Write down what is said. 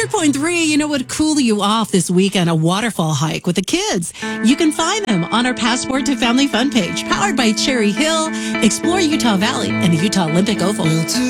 100.3, would cool you off this weekend, a waterfall hike with the kids. You can find them on our Passport to Family Fun page, powered by Cherry Hill, Explore Utah Valley, and the Utah Olympic Oval.